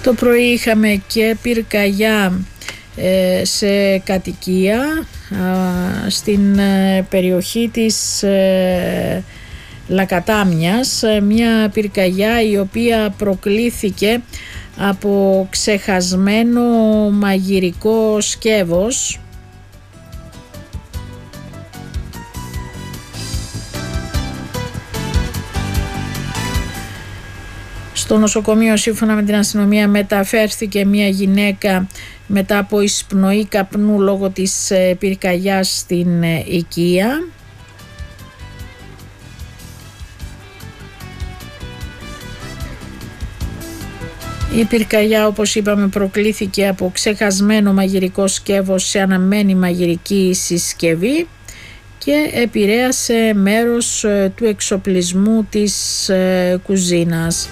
Το πρωί είχαμε και πυρκαγιά σε κατοικία στην περιοχή της Λακατάμιας, μια πυρκαγιά η οποία προκλήθηκε από ξεχασμένο μαγειρικό σκεύος. Στο νοσοκομείο, σύμφωνα με την αστυνομία, μεταφέρθηκε μια γυναίκα μετά από εισπνοή καπνού λόγω της πυρκαγιάς στην οικία. Η πυρκαγιά, όπως είπαμε, προκλήθηκε από ξεχασμένο μαγειρικό σκεύος σε αναμένη μαγειρική συσκευή και επηρέασε μέρος του εξοπλισμού της κουζίνας.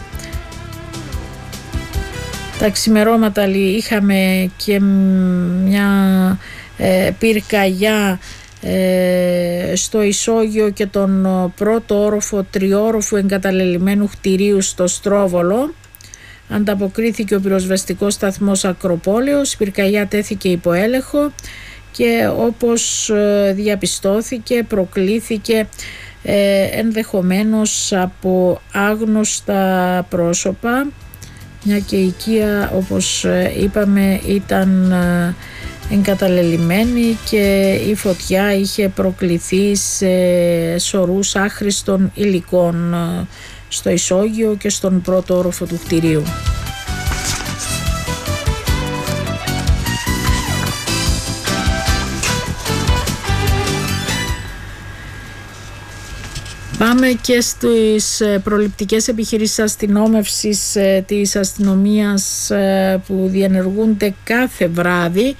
Τα ξημερώματα είχαμε και μια πυρκαγιά στο ισόγειο και τον πρώτο όροφο τριόροφου εγκαταλελειμμένου κτηρίου στο Στρόβολο. Ανταποκρίθηκε ο πυροσβεστικός σταθμός Ακροπόλεως, η πυρκαγιά τέθηκε υπό έλεγχο και όπως διαπιστώθηκε προκλήθηκε ενδεχομένως από άγνωστα πρόσωπα, μια και η οικία, όπως είπαμε, ήταν εγκαταλελειμμένη και η φωτιά είχε προκληθεί σε σωρούς άχρηστων υλικών στο ισόγειο και στον πρώτο όροφο του κτηρίου. Πάμε και στις προληπτικές επιχειρήσεις αστυνόμευσης της αστυνομίας που διενεργούνται κάθε βράδυ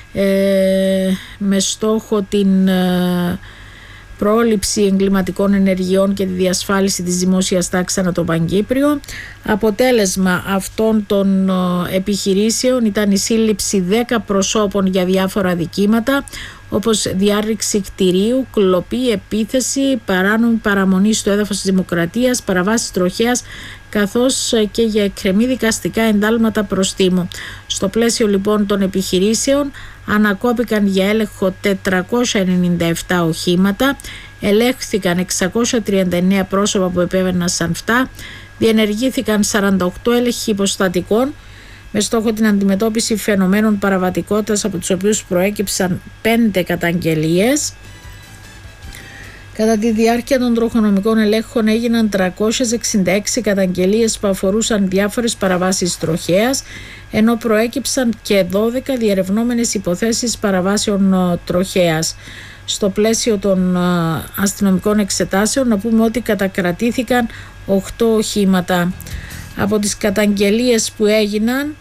με στόχο την πρόληψη εγκληματικών ενεργειών και τη διασφάλιση της δημόσιας τάξης ανά το Παγκύπριο. Αποτέλεσμα αυτών των επιχειρήσεων ήταν η σύλληψη 10 προσώπων για διάφορα αδικήματα, όπως διάρρηξη κτηρίου, κλοπή, επίθεση, παράνομη παραμονή στο έδαφος της Δημοκρατίας, παραβάσεις τροχέας, καθώς και για εκκρεμή δικαστικά εντάλματα προστίμου. Στο πλαίσιο λοιπόν των επιχειρήσεων ανακόπηκαν για έλεγχο 497 οχήματα, ελέγχθηκαν 639 πρόσωπα που επέβαιναν σαν αυτά, διενεργήθηκαν 48 έλεγχοι υποστατικών με στόχο την αντιμετώπιση φαινομένων παραβατικότητας, από τους οποίους προέκυψαν 5 καταγγελίες. Κατά τη διάρκεια των τροχονομικών ελέγχων έγιναν 366 καταγγελίες που αφορούσαν διάφορες παραβάσεις τροχέας, ενώ προέκυψαν και 12 διερευνόμενες υποθέσεις παραβάσεων τροχέας. Στο πλαίσιο των αστυνομικών εξετάσεων να πούμε ότι κατακρατήθηκαν 8 οχήματα. Από τις καταγγελίες που έγιναν,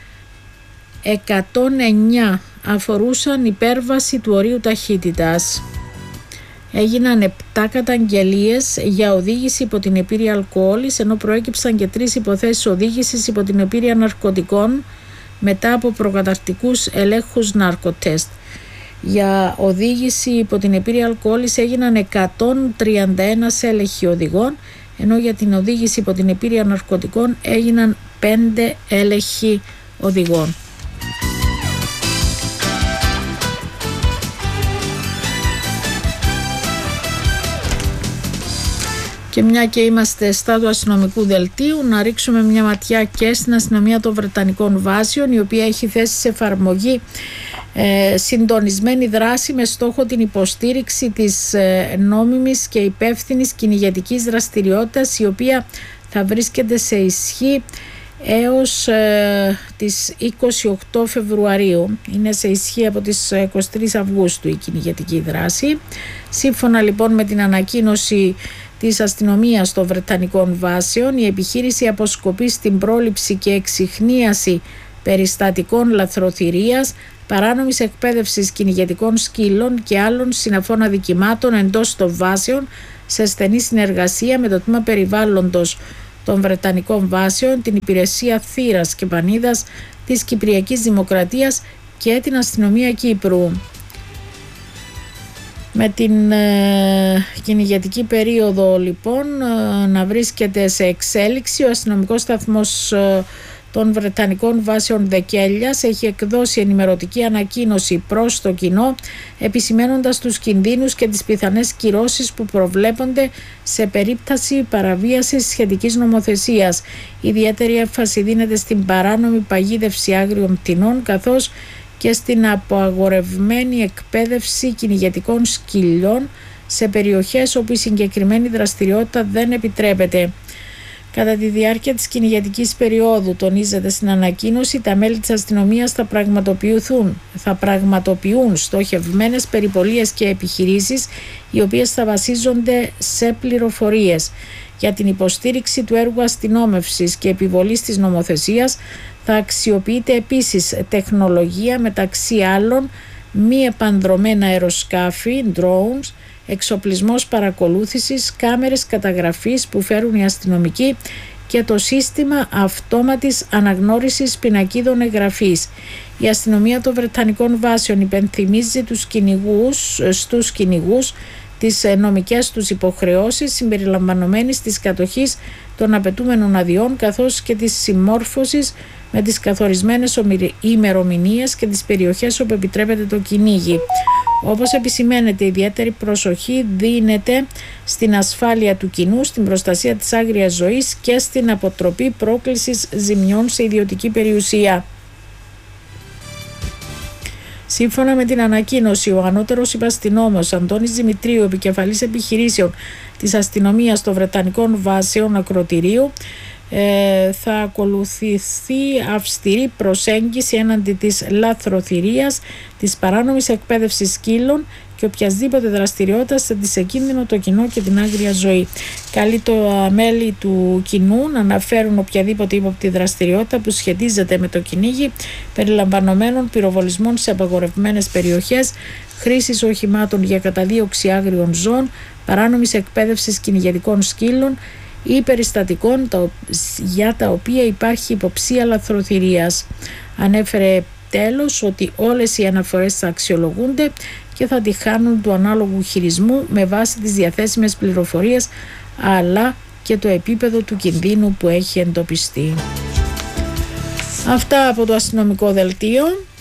109 αφορούσαν υπέρβαση του ορίου ταχύτητας. Έγιναν 7 καταγγελίες για οδήγηση υπό την επίρρεια αλκοόλης, ενώ προέκυψαν και 3 υποθέσεις οδήγησης υπό την επίρρεια ναρκωτικών μετά από προκαταρκτικούς ελέγχους ναρκοτέστ. Για οδήγηση υπό την επίρρεια αλκοόλης έγιναν 131 έλεγχοι οδηγών, ενώ για την οδήγηση υπό την επίρρεια ναρκωτικών έγιναν 5 έλεγχοι οδηγών. Και μια και είμαστε στα του αστυνομικού δελτίου, να ρίξουμε μια ματιά και στην αστυνομία των Βρετανικών Βάσεων, η οποία έχει θέσει σε εφαρμογή συντονισμένη δράση με στόχο την υποστήριξη της νόμιμης και υπεύθυνης κυνηγετικής δραστηριότητας, η οποία θα βρίσκεται σε ισχύ έως τις 28 Φεβρουαρίου. Είναι σε ισχύ από τις 23 Αυγούστου η κυνηγετική δράση. Σύμφωνα λοιπόν με την ανακοίνωση της αστυνομίας των Βρετανικών Βάσεων, η επιχείρηση αποσκοπεί στην πρόληψη και εξιχνίαση περιστατικών λαθροθυρίας, παράνομης εκπαίδευσης κυνηγετικών σκύλων και άλλων συναφών αδικημάτων εντός των βάσεων, σε στενή συνεργασία με το τμήμα περιβάλλοντος των Βρετανικών Βάσεων, την Υπηρεσία Θύρας και Πανίδας της Κυπριακής Δημοκρατίας και την Αστυνομία Κύπρου. Με την κυνηγετική περίοδο λοιπόν να βρίσκεται σε εξέλιξη, ο αστυνομικός σταθμός των Βρετανικών Βάσεων Δεκέλιας έχει εκδώσει ενημερωτική ανακοίνωση προς το κοινό, επισημαίνοντας τους κινδύνους και τις πιθανές κυρώσεις που προβλέπονται σε περίπτωση παραβίασης σχετικής νομοθεσίας. Ιδιαίτερη έμφαση δίνεται στην παράνομη παγίδευση άγριων πτηνών, καθώς και στην απαγορευμένη εκπαίδευση κυνηγετικών σκυλιών σε περιοχές όπου η συγκεκριμένη δραστηριότητα δεν επιτρέπεται. Κατά τη διάρκεια της κυνηγετικής περίοδου, τονίζεται στην ανακοίνωση, τα μέλη της αστυνομίας θα πραγματοποιούν στοχευμένες περιπολίες και επιχειρήσεις, οι οποίες θα βασίζονται σε πληροφορίες. Για την υποστήριξη του έργου αστυνόμευσης και επιβολής της νομοθεσίας θα αξιοποιείται επίσης τεχνολογία, μεταξύ άλλων μη επανδρομένα αεροσκάφη, drones, εξοπλισμός παρακολούθησης, κάμερες καταγραφής που φέρουν οι αστυνομικοί και το σύστημα αυτόματης αναγνώρισης πινακίδων εγγραφής. Η αστυνομία των Βρετανικών Βάσεων υπενθυμίζει στους κυνηγούς τις νομικές τους υποχρεώσεις συμπεριλαμβανομένης της κατοχής των απαιτούμενων αδειών, καθώς και της συμμόρφωσης με τις καθορισμένες ημερομηνίες και τις περιοχές όπου επιτρέπεται το κυνήγι. Όπως επισημαίνεται, ιδιαίτερη προσοχή δίνεται στην ασφάλεια του κοινού, στην προστασία της άγριας ζωής και στην αποτροπή πρόκλησης ζημιών σε ιδιωτική περιουσία. Σύμφωνα με την ανακοίνωση, ο ανώτερος υπαστηνόμος Αντώνης Δημητρίου, επικεφαλής επιχειρήσεων της αστυνομίας των Βρετανικών Βάσεων Ακροτηρίου, θα ακολουθηθεί αυστηρή προσέγγιση έναντι της λαθροθυρίας, της παράνομης εκπαίδευσης σκύλων και οποιασδήποτε δραστηριότητας θέτει σε κίνδυνο το κοινό και την άγρια ζωή. Καλεί τα μέλη του κοινού να αναφέρουν οποιαδήποτε ύποπτη δραστηριότητα που σχετίζεται με το κυνήγι, περιλαμβανομένων πυροβολισμών σε απαγορευμένες περιοχές, χρήσης οχημάτων για καταδίωξη άγριων ζώων, παράνομης εκπαίδευσης κυνηγετικών σκύλων ή περιστατικών για τα οποία υπάρχει υποψία λαθροθυρίας. Ανέφερε τέλος ότι όλες οι αναφορές θα αξιολογούνται και θα τη χάνουν του ανάλογου χειρισμού με βάση τις διαθέσιμες πληροφορίες, αλλά και το επίπεδο του κινδύνου που έχει εντοπιστεί. Αυτά από το αστυνομικό δελτίο.